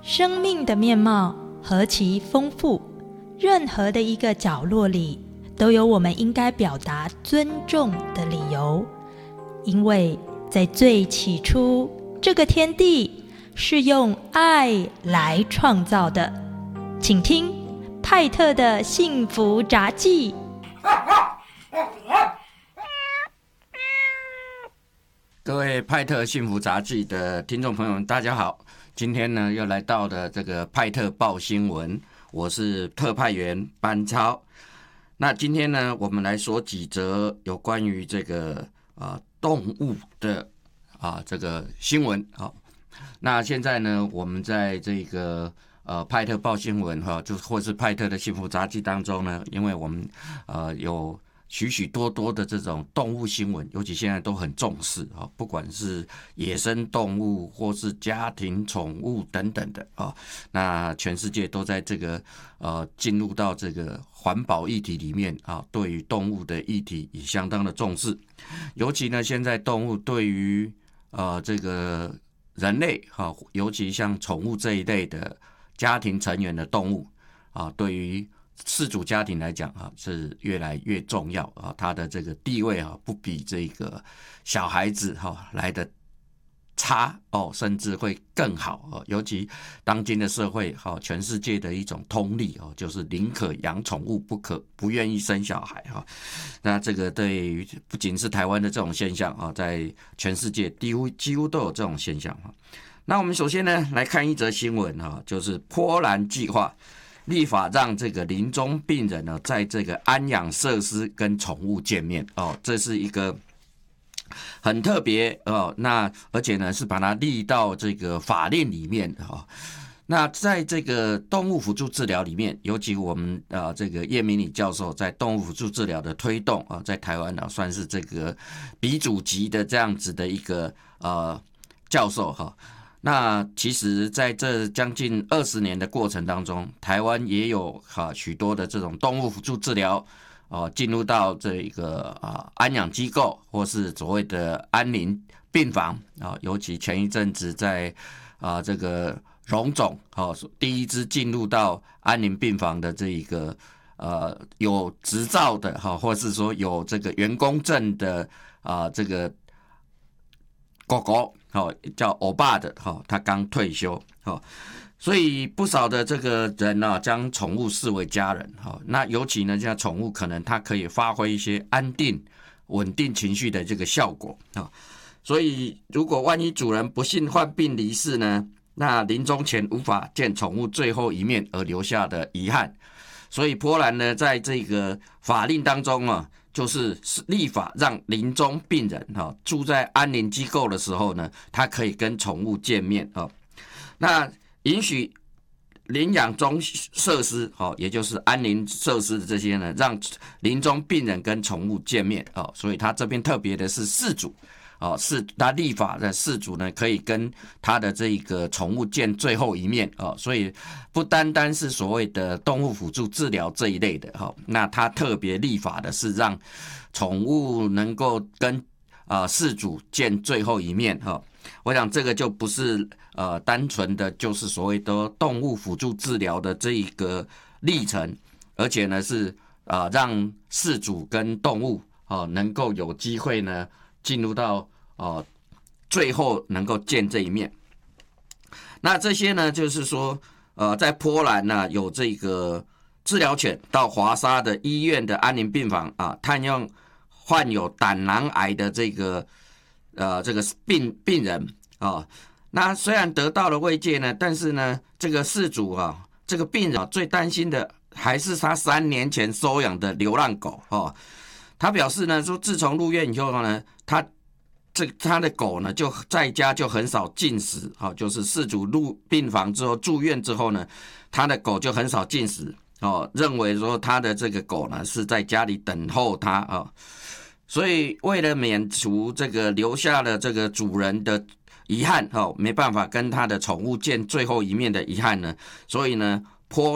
生命的面貌何其丰富，任何的一个角落里都有我们应该表达尊重的理由。因为在最起初，这个天地是用爱来创造的。请听派特的幸福札记。 各位派特幸福杂技的听众朋友们，大家好！今天呢，又来到了这个派特报新闻，我是特派员班超。那今天呢，我们来说几则有关于这个动物的这个新闻。那现在呢，我们在这个派特报新闻就或是派特的幸福杂技当中呢，因为我们有许许多多的这种动物新闻，尤其现在都很重视不管是野生动物或是家庭宠物等等的那全世界都在这个进入到这个环保议题里面对于动物的议题也相当的重视，尤其呢现在动物对于这个人类尤其像宠物这一类的家庭成员的动物对于饲主家庭来讲是越来越重要他的这个地位不比这个小孩子来的差甚至会更好尤其当今的社会全世界的一种通例就是宁可养宠物不愿意生小孩那这个对于不仅是台湾的这种现象在全世界几乎都有这种现象那我们首先呢来看一则新闻就是波兰计划立法让这个临终病人呢，在这个安养设施跟宠物见面这是一个很特别那而且呢是把它立到这个法令里面那在这个动物辅助治疗里面，尤其我们这个叶明礼教授在动物辅助治疗的推动在台湾算是这个鼻祖级的这样子的一个教授那其实在这将近20年的过程当中，台湾也有许多的这种动物辅助治疗进入到这个安养机构或是所谓的安宁病房尤其前一阵子在这个荣总第一支进入到安宁病房的这一个有执照的或是说有这个员工证的这个狗狗叫欧巴的他刚退休所以不少的这个人将宠物视为家人那尤其呢像宠物可能它可以发挥一些安定稳定情绪的这个效果所以如果万一主人不幸患病离世呢，那临终前无法见宠物最后一面而留下的遗憾，所以波兰呢在这个法令当中就是立法让临终病人住在安宁机构的时候呢，他可以跟宠物见面那允许领养中设施也就是安宁设施的这些呢，让临终病人跟宠物见面所以他这边特别的是饲主是他立法的饲主呢，可以跟他的这个宠物见最后一面所以不单单是所谓的动物辅助治疗这一类的那他特别立法的是让宠物能够跟饲主见最后一面我想这个就不是单纯的就是所谓的动物辅助治疗的这一个历程，而且呢是让饲主跟动物能够有机会呢进入到最后能够见这一面。那这些呢就是说在波兰呢有这个治疗犬到华沙的医院的安宁病房探望患有胆囊癌的这个病人那虽然得到了慰藉呢，但是呢这个饲主这个病人最担心的还是他3年前收养的流浪狗他表示呢说自从入院以后呢，他的狗呢就在家就很少进食就是饲主入病房之后住院之后呢，他的狗就很少进食认为说他的这个狗呢是在家里等候他所以为了免除这个留下了这个主人的遗憾没办法跟他的宠物见最后一面的遗憾呢，所以呢